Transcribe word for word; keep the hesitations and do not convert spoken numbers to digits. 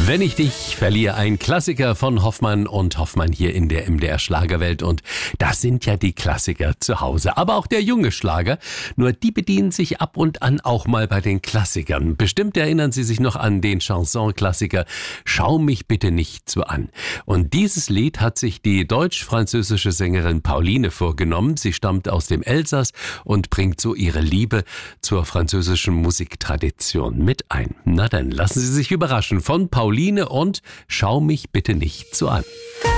Wenn ich dich verliere, ein Klassiker von Hoffmann und Hoffmann hier in der M D R Schlagerwelt. Und das sind ja die Klassiker zu Hause, aber auch der junge Schlager. Nur die bedienen sich ab und an auch mal bei den Klassikern. Bestimmt erinnern Sie sich noch an den Chanson-Klassiker Schau mich bitte nicht so an. Und dieses Lied hat sich die deutsch-französische Sängerin Pauline vorgenommen. Sie stammt aus dem Elsass und bringt so ihre Liebe zur französischen Musiktradition mit ein. Na dann, lassen Sie sich überraschen von Pauline und Schau mich bitte nicht so an.